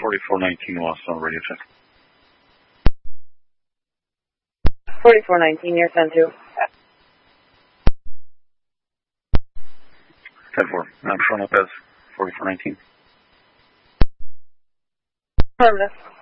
4419 lost on radio check. 4419, you're sent to. 10-4. I'm showing up as 4419. Affirmative.